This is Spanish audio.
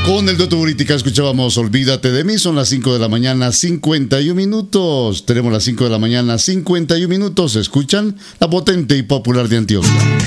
Con el Dueto Buritica escuchábamos Olvídate de mí. Son las 5 de la mañana, 51 minutos. Tenemos las 5 de la mañana, 51 minutos. Escuchan la potente y popular de Antioquia.